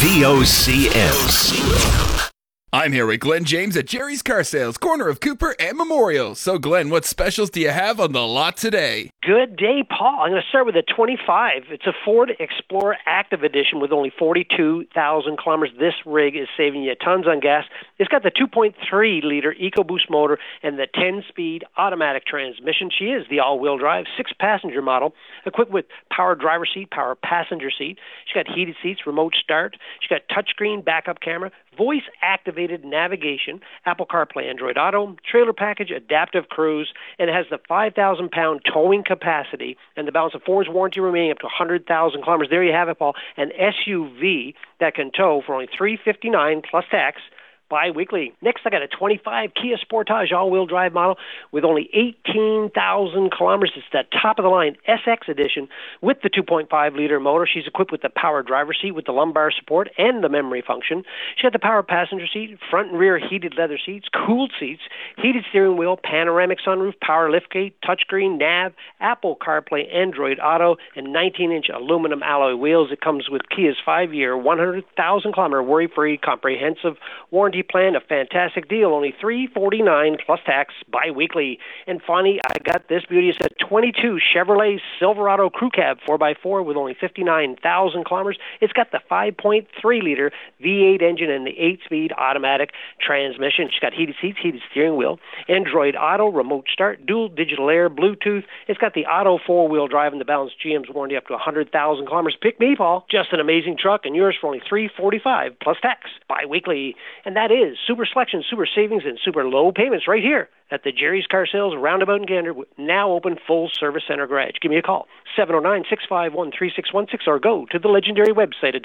VOCM. I'm here with Glenn James at Jerry's Car Sales, corner of Cooper and Memorial. So, Glenn, what specials do you have on the lot today? Good day, Paul. I'm going to start with a 25. It's a Ford Explorer Active Edition with only 42,000 kilometers. This rig is saving you tons on gas. It's got the 2.3-liter EcoBoost motor and the 10-speed automatic transmission. She is the all-wheel drive, 6-passenger model, equipped with power driver seat, power passenger seat. She's got heated seats, remote start. She's got touchscreen backup camera, voice-activated navigation, Apple CarPlay, Android Auto, trailer package, adaptive cruise, and it has the 5,000-pound towing capacity and the balance of Ford's warranty remaining up to 100,000 kilometers. There you have it, Paul. An SUV that can tow for only $359 plus tax bi-weekly. Next, I got a 25 Kia Sportage all-wheel drive model with only 18,000 kilometers. It's the top-of-the-line SX edition with the 2.5-liter motor. She's equipped with the power driver seat with the lumbar support and the memory function. She got the power passenger seat, front and rear heated leather seats, cooled seats, heated steering wheel, panoramic sunroof, power liftgate, touchscreen, nav, Apple CarPlay, Android Auto, and 19-inch aluminum alloy wheels. It comes with Kia's 5-year, 100,000-kilometer worry-free comprehensive warranty plan, a fantastic deal, only $349 plus tax bi-weekly. And finally, I got this beauty. It's a 22 Chevrolet Silverado Crew Cab 4x4 with only 59,000 kilometers. It's got the 5.3-liter V8 engine and the 8-speed automatic transmission. She's got heated seats, heated steering wheel, Android Auto, remote start, dual digital air, Bluetooth. It's got the auto 4-wheel drive and the balanced GM's warranty up to 100,000 kilometers. Pick me, Paul. Just an amazing truck, and yours for only $345 plus tax bi-weekly. And that is super selection, super savings, and super low payments right here at the Jerry's Car Sales Roundabout in Gander, now open full-service center garage. Give me a call, 709-651-3616, or go to the legendary website at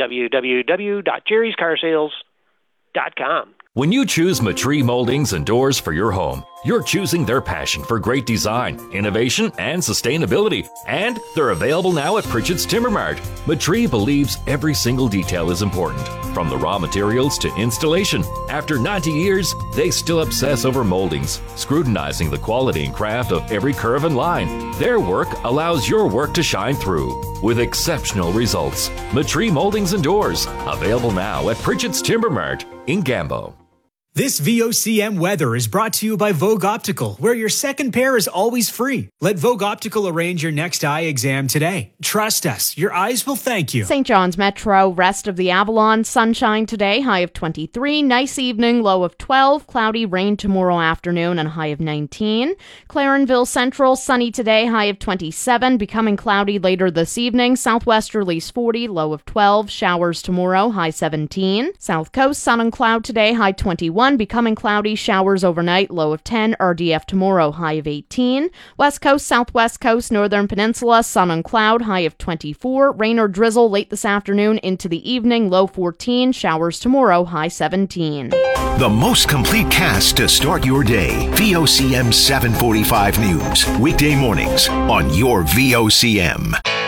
www.jerryscarsales.com. When you choose Matree Moldings and Doors for your home, you're choosing their passion for great design, innovation, and sustainability. And they're available now at Pritchett's Timber Mart. Matree believes every single detail is important, from the raw materials to installation. After 90 years, they still obsess over moldings, scrutinizing the quality and craft of every curve and line. Their work allows your work to shine through with exceptional results. Matree Moldings and Doors, available now at Pritchett's Timber Mart in Gambo. This VOCM weather is brought to you by Vogue Optical, where your second pair is always free. Let Vogue Optical arrange your next eye exam today. Trust us, your eyes will thank you. St. John's Metro, rest of the Avalon, sunshine today, high of 23. Nice evening, low of 12. Cloudy, rain tomorrow afternoon, and high of 19. Clarenville Central, sunny today, high of 27. Becoming cloudy later this evening. Southwesterlies 40, low of 12. Showers tomorrow, high 17. South Coast, sun and cloud today, high 21. Becoming cloudy, showers overnight, low of 10. RDF tomorrow, high of 18. West Coast, Southwest Coast, Northern Peninsula, sun and cloud, high of 24. Rain or drizzle late this afternoon into the evening, low 14. Showers tomorrow, high 17. The most complete cast to start your day. VOCM 745 News. Weekday mornings on your VOCM.